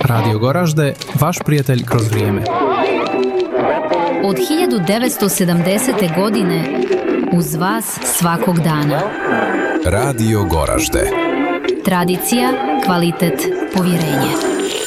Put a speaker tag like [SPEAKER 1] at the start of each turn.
[SPEAKER 1] Radio Goražde, vaš prijatelj kroz vrijeme.
[SPEAKER 2] Od 1970. godine uz vas svakog dana.
[SPEAKER 3] Radio Goražde.
[SPEAKER 2] Tradicija, kvalitet, povjerenje.